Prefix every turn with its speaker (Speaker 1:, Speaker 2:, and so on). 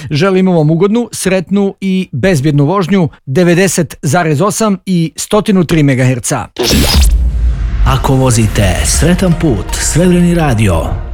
Speaker 1: Želimo vam ugodnu, sretnu i bezbjednu vožnju 90,8 i 103 MHz.
Speaker 2: Ako vozite, sretan put, Srebreni radio.